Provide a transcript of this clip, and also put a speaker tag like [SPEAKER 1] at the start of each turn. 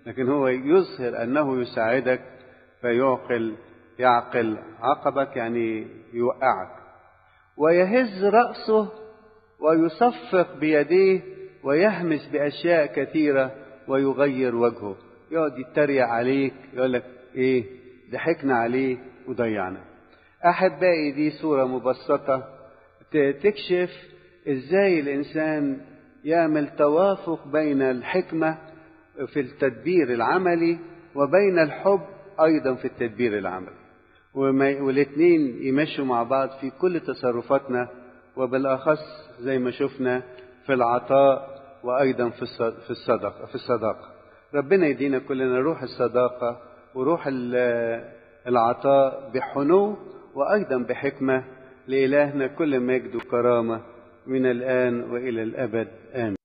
[SPEAKER 1] لكن هو يظهر أنه يساعدك يعقل عقبك، يعني يوقعك. ويهز رأسه ويصفق بيديه ويهمس بأشياء كثيرة ويغير وجهه. يقعد يتريق عليك، يقول لك إيه ضحكنا عليه وضيعنا. أحبائي، دي صورة مبسطة تكشف إزاي الإنسان يعمل توافق بين الحكمة في التدبير العملي وبين الحب أيضا في التدبير العملي، والاثنين يمشوا مع بعض في كل تصرفاتنا، وبالأخص زي ما شفنا في العطاء وأيضا في الصداقة. ربنا يدينا كلنا روح الصداقة وروح العطاء بحنو وأيضا بحكمة. لإلهنا كل مجد وكرامة من الآن وإلى الأبد، آمين.